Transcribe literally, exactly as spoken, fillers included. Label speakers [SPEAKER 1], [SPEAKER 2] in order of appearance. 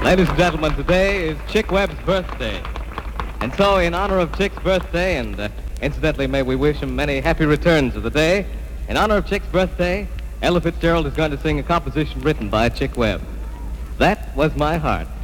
[SPEAKER 1] Ladies and gentlemen, today is Chick Webb's birthday. And so, in honor of Chick's birthday, and uh, incidentally, may we wish him many happy returns of the day, in honor of Chick's birthday, Ella Fitzgerald is going to sing a composition written by Chick Webb. That Was My Heart.